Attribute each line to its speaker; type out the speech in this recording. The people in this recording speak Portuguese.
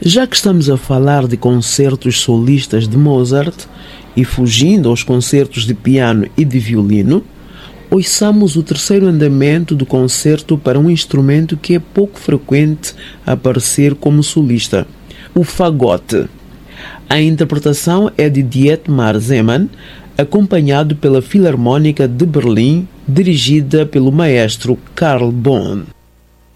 Speaker 1: Já que estamos a falar de concertos solistas de Mozart e fugindo aos concertos de piano e de violino, ouçamos o terceiro andamento do concerto para um instrumento que é pouco frequente aparecer como solista, o fagote. A interpretação é de Dietmar Zeman, acompanhado pela Filarmônica de Berlim, dirigida pelo maestro Karl Böhm.